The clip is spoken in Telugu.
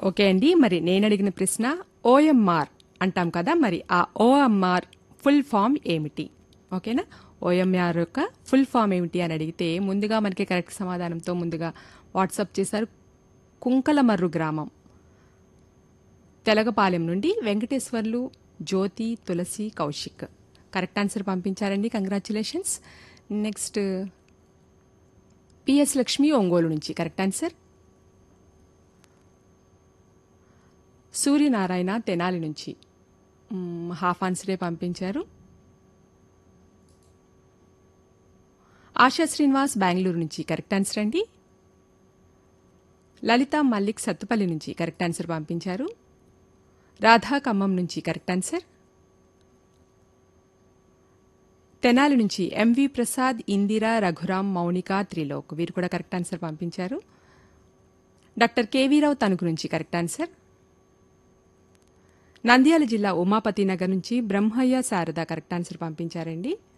ఓకే అండి. మరి నేనడిగిన ప్రశ్న ఓఎంఆర్ అంటాం కదా! మరి ఆ ఓఎంఆర్ ఫుల్ ఫామ్ ఏమిటి? ఓకేనా? ఓఎంఆర్ యొక్క ఫుల్ ఫామ్ ఏమిటి అని అడిగితే ముందుగా మనకి కరెక్ట్ సమాధానంతో ముందుగా వాట్సాప్ చేశారు. కుంకలమర్రు గ్రామం తెలగపాలెం నుండి వెంకటేశ్వర్లు, జ్యోతి, తులసి, కౌశిక్ కరెక్ట్ ఆన్సర్ పంపించారండి. Congratulations. Next PS Lakshmi Ongole నుంచి కరెక్ట్ ఆన్సర్. సూర్యనారాయణ తెనాలి నుంచి హాఫ్ ఆన్సరే పంపించారు. ఆశా శ్రీనివాస్ బెంగళూరు నుంచి కరెక్ట్ ఆన్సర్ అండి. లలిత మల్లిక్ సత్తుపల్లి నుంచి కరెక్ట్ ఆన్సర్ పంపించారు. రాధా ఖమ్మం నుంచి కరెక్ట్ ఆన్సర్. తెనాలి నుంచి ఎంవి ప్రసాద్, ఇందిరా, రఘురాం, మౌనిక, త్రిలోక్ వీరు కూడా కరెక్ట్ ఆన్సర్ పంపించారు. డాక్టర్ కేవీరావు తణుకు నుంచి కరెక్ట్ ఆన్సర్. నంద్యాల జిల్లా ఉమాపతి నగర్ నుంచి బ్రహ్మయ్య శారద కరెక్ట్ ఆన్సర్ పంపించారండి.